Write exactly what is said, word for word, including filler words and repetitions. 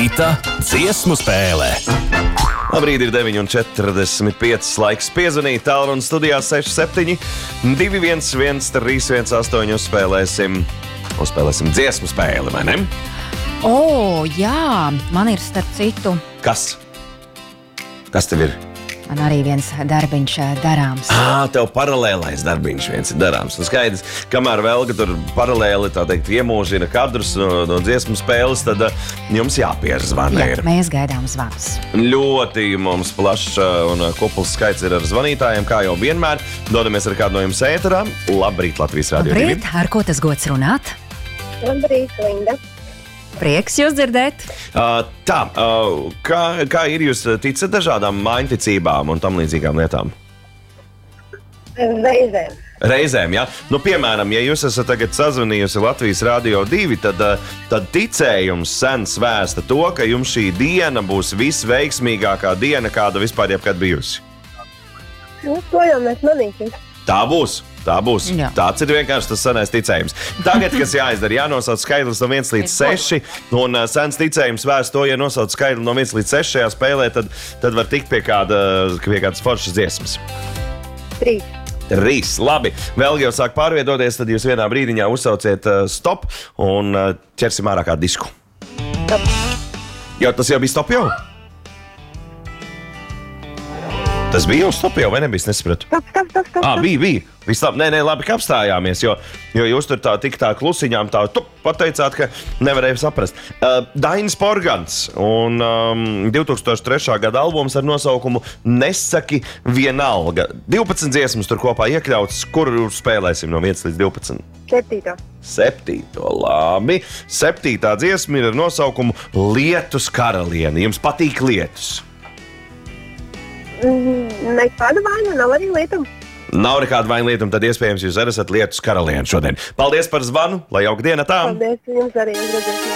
Rīta dziesmu spēle. Labrīt, ir deviņi un četrdesmit pieci laiks piezvanīt. Tālruņa studijā seši septiņi divi viens viens trīs viens astoņi. Uzspēlēsim, uzspēlēsim dziesmu spēli, vai ne? O, jā, man ir starp citu. Kas? Kas tev ir? Man arī viens darbiņš darāms. Ā, tev paralēlais darbiņš viens ir darāms. Nu, skaidrs, kamēr Velga tur paralēli, tā teikt, iemūžina kadrus no, no dziesmu spēles, tad uh, jums jāpiež zvana ir. Jā, mēs gaidām zvanus. Ļoti mums plašs un kupls skaits ir ar zvanītājiem, kā jau vienmēr. Dodamies ar kādu no jums ēterā. Labrīt, Latvijas Radio divi. Labrīt, ar ko tas gods runāt? Labrīt, Linda. Prieks jūs dzirdēt. Uh, tā, uh, kā, kā ir jūs ticat dažādām mājiņticībām un tam līdzīgām lietām? Reizēm. Reizēm, jā. Nu, piemēram, ja jūs esat tagad sazvanījusi Latvijas Radio divi, tad, tad ticējums sens vēsta to, ka jums šī diena būs visveiksmīgākā diena, kāda vispār jebkad bijusi. Nu, to jau mēs manīsim. Tā būs. Tā būs. Jā. Tāds ir vienkārši tas senais ticējums. Tagad, kas jāizdara, jānosauc skaidrs no viens līdz seši, un uh, sens ticējums vērst to, ja nosauc skaidru no viens līdz seši šajā spēlē, tad, tad var tikt pie, kāda, pie kādas foršas dziesmas. Trīs. Trīs. Labi. Vēl jau sāk pārviedoties, tad jūs vienā brīdiņā uzsauciet uh, stop un uh, ķersim ārā kādu disku. Stop. Jo tas jau bija stop jau? Tas bija jau stop jau, vai nebija? Es nesapratu. Stop, stop, stop, stop. Ā, bija, bija. Vislab, nē, nē, labi, ka apstājāmies, jo, jo jūs tur tā tik tā klusiņām tā tup, pateicāt, ka nevarēja saprast. Uh, Dainis Porgans un um, divtūkstoš trešā gada albums ar nosaukumu Nesaki vienalga. divpadsmit dziesmas tur kopā iekļauts, kuru spēlēsim no viens līdz divpadsmit? Septīto. Septīto, labi. Septītā dziesma ir ar nosaukumu Lietus karaliene. Jums patīk lietus? Mm, nekāda vaina, nav arī lietuma. Nav nekāda vaina lietuma, tad iespējams jūs arī esat lietus karaliene šodien. Paldies par zvanu, lai jauka diena tām! Paldies jums arī.